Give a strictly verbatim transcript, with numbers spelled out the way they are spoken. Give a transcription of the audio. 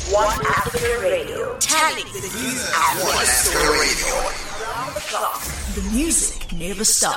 One Africa Radio. Telling the news at One Africa Radio. Around the clock. The music never stops.